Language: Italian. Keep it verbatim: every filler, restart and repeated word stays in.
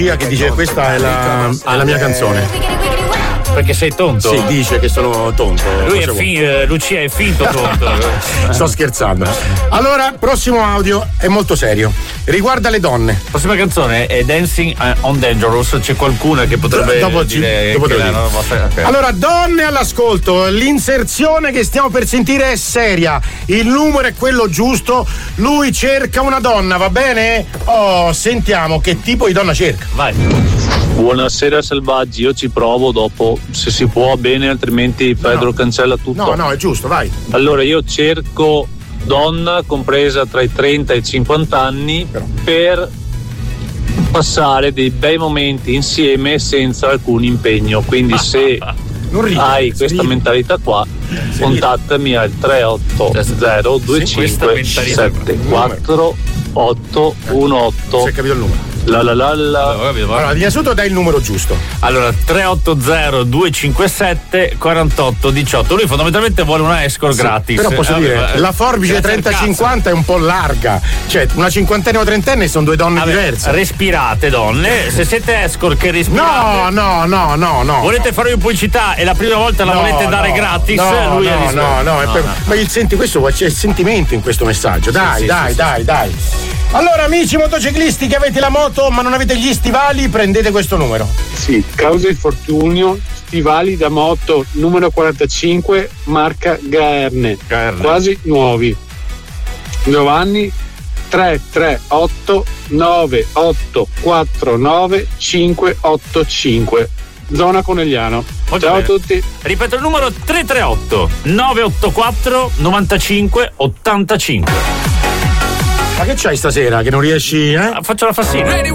Che dice questa è la, è la mia canzone. Perché sei tonto? Sì, dice che sono tonto. Lui è fi- Lucia è finto tonto. Sto scherzando. Allora, prossimo audio è molto serio. Riguarda le donne. Prossima canzone è Dancing on Dangerous. C'è qualcuna che potrebbe dopo dire ci, dopo che la vostra... okay. Allora, donne all'ascolto, l'inserzione che stiamo per sentire è seria. Il numero è quello giusto. Lui cerca una donna, va bene? Oh, sentiamo che tipo di donna cerca. Vai. Buonasera Selvaggi, io ci provo dopo, se si può bene, altrimenti Pedro no. cancella tutto. No, no, è giusto, vai. Allora io cerco donna compresa tra i trenta e i cinquanta anni Però. per passare dei bei momenti insieme senza alcun impegno, quindi se non ride, hai questa ride. mentalità qua, si contattami al tre otto zero due cinque sette quattro otto uno otto. Si è capito il numero. La la la la. Allora, innanzitutto dai il numero giusto. Allora, tre otto zero due cinque sette quarantotto diciotto. Lui fondamentalmente vuole una escort sì, gratis. Però posso eh, dire, vabbè, la forbice trenta cinquanta è un po' larga. Cioè, una cinquantenne o trentenne sono due donne vabbè, diverse. Respirate, donne. Se siete escort che respirate. No, no, no, no, no. Volete fare pubblicità e la prima volta la no, volete dare no, gratis? No, lui no, è no, no, no, per... no. Ma il senti, questo c'è il sentimento in questo messaggio. Dai, sì, dai, sì, dai, sì. dai. Allora, amici motociclisti che avete la moto ma non avete gli stivali, prendete questo numero. Sì, causa infortunio, stivali da moto numero quarantacinque, marca Gaerne, Gaerne. Quasi nuovi. Giovanni tre tre otto nove otto quattro nove cinque otto cinque, zona Conegliano. Molto Ciao bene. a tutti. Ripeto il numero tre tre otto nove otto quattro novantacinque ottantacinque. Ma che c'hai stasera che non riesci, eh? Faccio la fassina.